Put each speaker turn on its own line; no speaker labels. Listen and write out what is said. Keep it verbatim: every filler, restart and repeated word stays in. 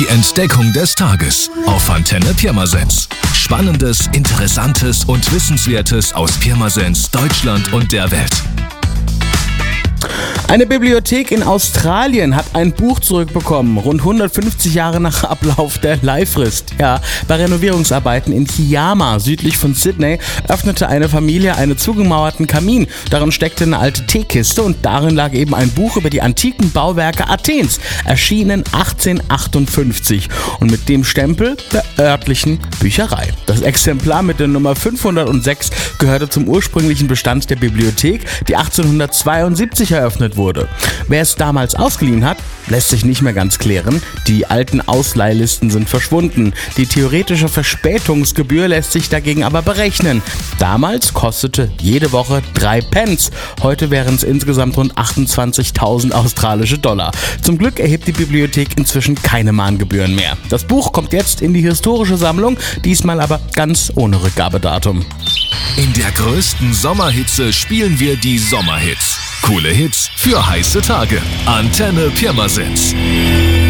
Die Entdeckung des Tages auf Antenne Pirmasens. Spannendes, Interessantes und Wissenswertes aus Pirmasens, Deutschland und der Welt.
Eine Bibliothek in Australien hat ein Buch zurückbekommen, rund hundertfünfzig Jahre nach Ablauf der Leihfrist. Ja, bei Renovierungsarbeiten in Kiama, südlich von Sydney, öffnete eine Familie einen zugemauerten Kamin. Darin steckte eine alte Teekiste und darin lag eben ein Buch über die antiken Bauwerke Athens, erschienen achtzehnhundertachtundfünfzig und mit dem Stempel der örtlichen Bücherei. Das Exemplar mit der Nummer fünfhundertsechs gehörte zum ursprünglichen Bestand der Bibliothek, die achtzehnhundertzweiundsiebzig eröffnet wurde. Wer es damals ausgeliehen hat, lässt sich nicht mehr ganz klären. Die alten Ausleihlisten sind verschwunden. Die theoretische Verspätungsgebühr lässt sich dagegen aber berechnen. Damals kostete jede Woche drei Pence. Heute wären es insgesamt rund achtundzwanzigtausend australische Dollar. Zum Glück erhebt die Bibliothek inzwischen keine Mahngebühren mehr. Das Buch kommt jetzt in die historische Sammlung, diesmal aber ganz ohne Rückgabedatum.
In der größten Sommerhitze spielen wir die Sommerhits. Coole Hits für heiße Tage. Antenne Pirmasens.